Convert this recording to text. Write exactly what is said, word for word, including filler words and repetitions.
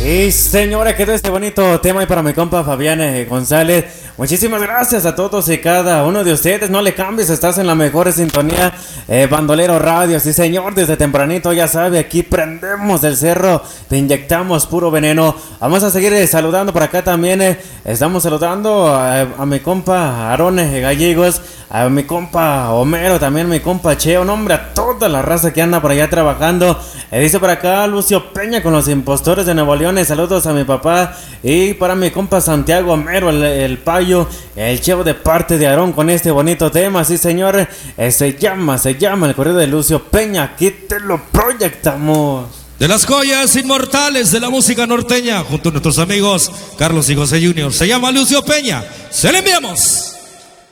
Y señores, quedó este bonito tema y para mi compa Fabián eh, González. Muchísimas gracias a todos y cada uno de ustedes. No le cambies, estás en la mejor sintonía, eh, Bandolero Radio. Sí señor, desde tempranito ya sabe, aquí prendemos el cerro, te inyectamos puro veneno. Vamos a seguir eh, saludando por acá también. Eh, estamos saludando a, a mi compa Aarón eh, Gallegos, a mi compa Homero, también mi compa Cheo, nombre a toda la raza que anda por allá trabajando. Eh, dice por acá Lucio Peña con los impostores de Nuevo León. Saludos a mi papá y para mi compa Santiago Homero, el, el payo, el Cheo de parte de Aarón con este bonito tema. Sí señor, eh, se llama, se llama el corrido de Lucio Peña. Aquí te lo proyectamos. De las joyas inmortales de la música norteña, junto a nuestros amigos Carlos y José Junior. Se llama Lucio Peña. Se le enviamos.